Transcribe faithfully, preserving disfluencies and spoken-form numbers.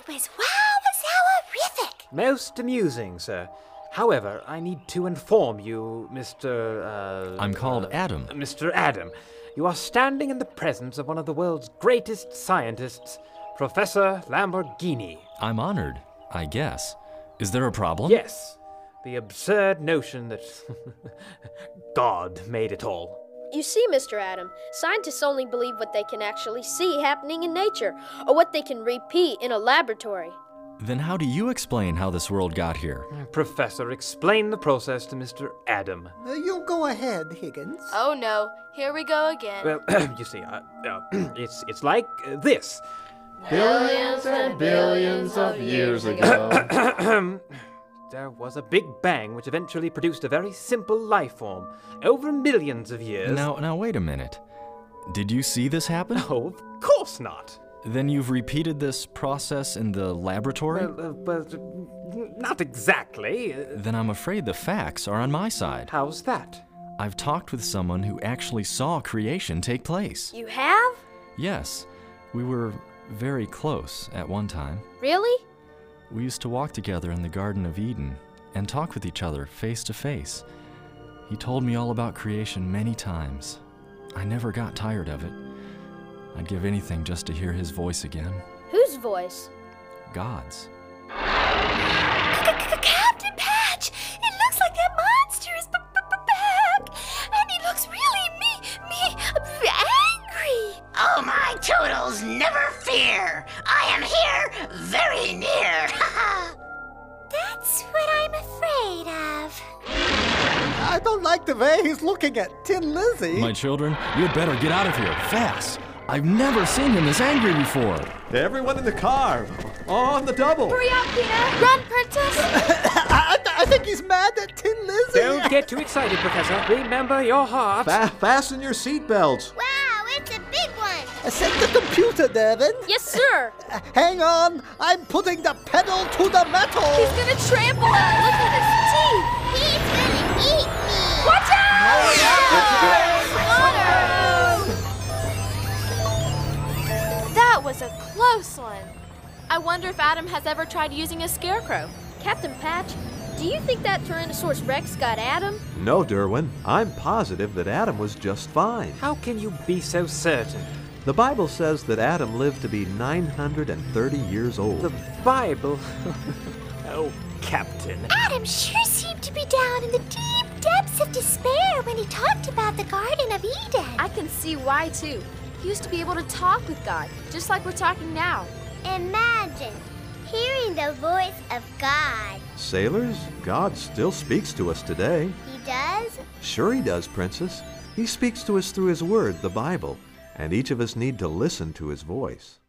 was wow-horrific. Most amusing, sir. However, I need to inform you, Mister Uh, I'm called uh, Adam. Mister Adam. You are standing in the presence of one of the world's greatest scientists, Professor Lamborghini. I'm honored, I guess. Is there a problem? Yes. The absurd notion that God made it all. You see, Mister Adam, scientists only believe what they can actually see happening in nature, or what they can repeat in a laboratory. Then how do you explain how this world got here? Professor, explain the process to Mister Adam. Uh, you go ahead, Higgins. Oh no, here we go again. Well, you see, uh, uh, it's it's like uh, this. Billions and billions of years ago. There was a big bang which eventually produced a very simple life form. Over millions of years. Now, now wait a minute. Did you see this happen? No, of course not. Then you've repeated this process in the laboratory? Well, uh, but uh, not exactly. Uh, Then I'm afraid the facts are on my side. How's that? I've talked with someone who actually saw creation take place. You have? Yes, we were very close at one time. Really? We used to walk together in the Garden of Eden and talk with each other face to face. He told me all about creation many times. I never got tired of it. I'd give anything just to hear his voice again. Whose voice? God's. Captain Patch! It looks like that monster is back! And he looks really me, me, angry! Oh my toodles, never fear! I am here, very near! That's what I'm afraid of. I don't like the way he's looking at Tin Lizzy. My children, you'd better get out of here, fast! I've never seen him this angry before. Everyone in the car, on the double. Hurry up, Peter! Run, Princess! I, I think he's mad at Tin Lizzy. Don't get too excited, Professor. Remember your heart. Fa fasten your seatbelts. Wow, it's a big one. Uh, Set the computer, Devin. Yes, sir. Uh, Hang on, I'm putting the pedal to the metal. He's gonna trample us! Look at his teeth! He's gonna eat me. Watch out! Oh, yeah! That was a close one. I wonder if Adam has ever tried using a scarecrow. Captain Patch, do you think that Tyrannosaurus Rex got Adam? No, Derwin. I'm positive that Adam was just fine. How can you be so certain? The Bible says that Adam lived to be nine hundred thirty years old. The Bible? Oh, Captain. Adam sure seemed to be down in the deep depths of despair when he talked about the Garden of Eden. I can see why, too. He used to be able to talk with God, just like we're talking now. Imagine hearing the voice of God. Sailors, God still speaks to us today. He does? Sure he does, Princess. He speaks to us through his word, the Bible, and each of us need to listen to his voice.